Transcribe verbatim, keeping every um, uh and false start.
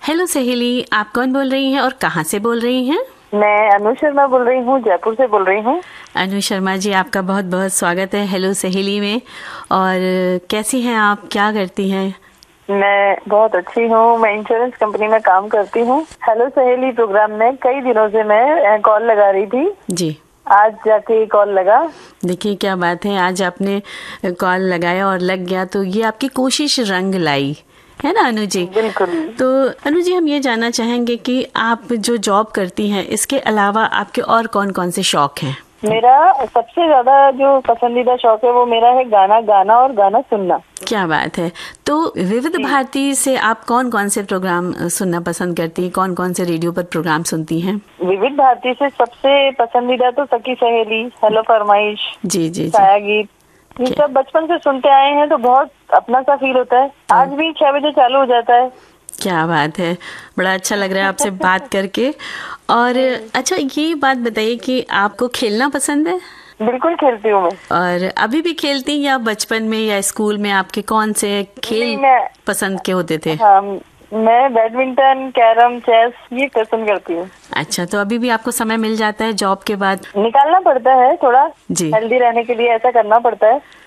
Hello सहेली, आप कौन बोल रही हैं और कहाँ से बोल रही हैं? मैं अनु शर्मा बोल रही हूँ, जयपुर से बोल रही हूँ। अनु शर्मा जी, आपका बहुत बहुत स्वागत है हेलो सहेली में। और कैसी हैं आप, क्या करती हैं? मैं बहुत अच्छी हूँ। मैं इंश्योरेंस कंपनी में काम करती हूँ। हेलो सहेली प्रोग्राम में कई दिनों से मैं कॉल लगा रही थी जी, आज जाके कॉल लगा। देखिए क्या बात है, आज आपने कॉल लगाया और लग गया, तो ये आपकी कोशिश रंग लाई है ना अनु जी? बिल्कुल। तो अनु जी, हम ये जानना चाहेंगे कि आप जो जॉब करती हैं, इसके अलावा आपके और कौन कौन से शौक हैं? मेरा सबसे ज्यादा जो पसंदीदा शौक है वो मेरा है गाना गाना और गाना सुनना। क्या बात है। तो विविध भारती से आप कौन कौन से प्रोग्राम सुनना पसंद करती हैं? कौन कौन से रेडियो पर प्रोग्राम सुनती हैं? विविध भारती से सबसे पसंदीदा तो सखी सहेली, हेलो फरमाइश, जी जी छाया गीत, ये सब बचपन से सुनते आए हैं तो बहुत अपना सा फील होता है। आज भी छह बजे चालू हो जाता है। क्या बात है, बड़ा अच्छा लग रहा है आपसे बात करके। और अच्छा, ये बात बताइए कि आपको खेलना पसंद है? बिल्कुल खेलती हूँ मैं। और अभी भी खेलती हैं या बचपन में या स्कूल में आपके कौन से खेल मैं, पसंद के होते थे? हाँ, मैं बैडमिंटन, कैरम, चेस ये पसंद करती हूँ। अच्छा, तो अभी भी आपको समय मिल जाता है जॉब के बाद? निकालना पड़ता है थोड़ा, जी, हेल्दी रहने के लिए ऐसा करना पड़ता है।